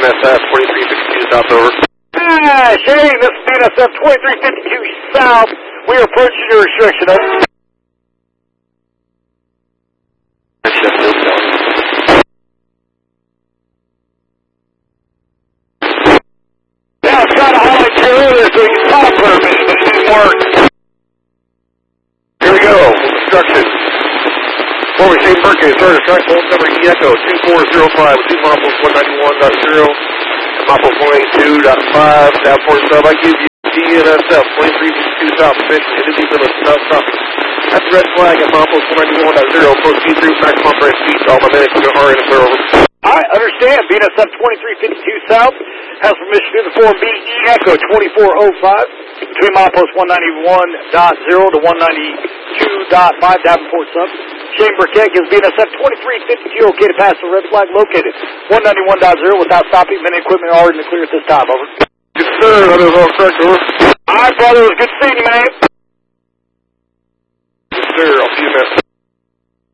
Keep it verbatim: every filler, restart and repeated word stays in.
S F twenty-three fifty-two South, over. Ah, Shane, this is B N S F twenty-three fifty-two South. We are approaching your restriction, over. Now, I was trying to highlight you earlier so you can talk for a minute, but it didn't work. Here we go, instruction. Forward Shane Burkey, third track, phone number E Echo two four zero five, two Mopples one ninety-one dot zero, Mopples one eighty-two dot five, down four sub. I give you D N S F twenty-three fifty-two South, mission into the limits, stop, stop. That's the red flag at Mopples one ninety-one dot zero, post T three, maximum branch speed, all my minutes are in and clear, over. I understand. B N S F twenty-three fifty-two South has permission to the form B E Echo twenty-four oh five between milepost one ninety-one dot zero to one ninety-two dot five, Davenport sub. Shane Burkett gives B N S F twenty-three fifty-two okay to pass the red flag located one ninety-one dot zero without stopping. Many equipment are in the clear at this time, over. Yes, sir. That is all correct, over. All right, brother. It was good seeing you, man. Yes, sir. I'll see you, man.